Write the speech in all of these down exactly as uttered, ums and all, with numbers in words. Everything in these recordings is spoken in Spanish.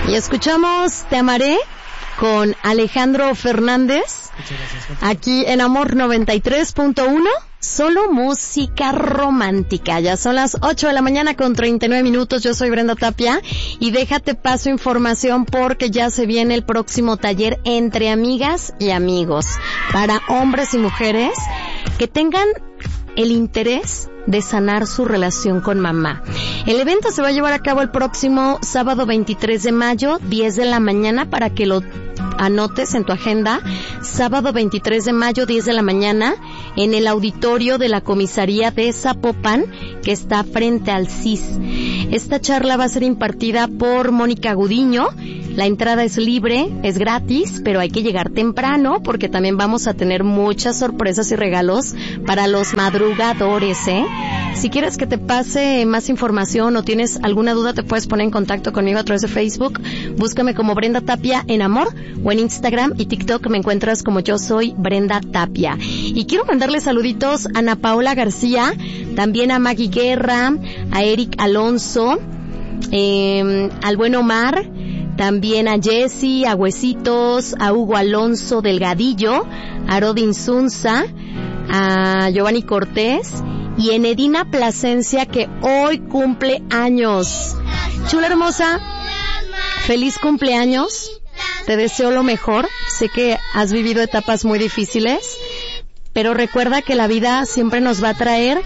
Y escuchamos Te Amaré con Alejandro Fernández, aquí en Amor noventa y tres punto uno, solo música romántica. Ya son las ocho de la mañana con treinta y nueve minutos, yo soy Brenda Tapia y déjate paso información porque ya se viene el próximo taller Entre Amigas y Amigos, para hombres y mujeres que tengan el interés de sanar su relación con mamá. El evento se va a llevar a cabo el próximo sábado veintitrés de mayo, diez de la mañana, para que lo anotes en tu agenda. Sábado veintitrés de mayo, diez de la mañana, en el auditorio de la comisaría de Zapopan, que está frente al C I S. Esta charla va a ser impartida por Mónica Gudiño. La entrada es libre, es gratis, pero hay que llegar temprano porque también vamos a tener muchas sorpresas y regalos para los madrugadores, ¿eh? Si quieres que te pase más información o tienes alguna duda, te puedes poner en contacto conmigo a través de Facebook. Búscame como Brenda Tapia en Amor, o en Instagram y TikTok me encuentras como Yo Soy Brenda Tapia. Y quiero mandarle saluditos a Ana Paola García, también a Maggie Guerra, a Eric Alonso, eh, al buen Omar, también a Jessy, a Huesitos, a Hugo Alonso Delgadillo, a Rodin Zunza, a Giovanni Cortés y Enedina Plasencia, que hoy cumple años. Chula hermosa, feliz cumpleaños, te deseo lo mejor. Sé que has vivido etapas muy difíciles, pero recuerda que la vida siempre nos va a traer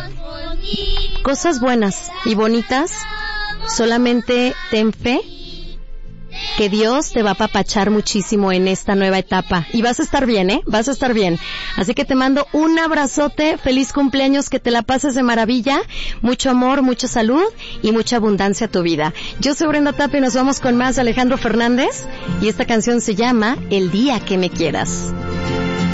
cosas buenas y bonitas. Solamente ten fe que Dios te va a apapachar muchísimo en esta nueva etapa. Y vas a estar bien, ¿eh? Vas a estar bien. Así que te mando un abrazote, feliz cumpleaños, que te la pases de maravilla, mucho amor, mucha salud y mucha abundancia a tu vida. Yo soy Brenda Tapia y nos vamos con más Alejandro Fernández y esta canción se llama El Día que Me Quieras.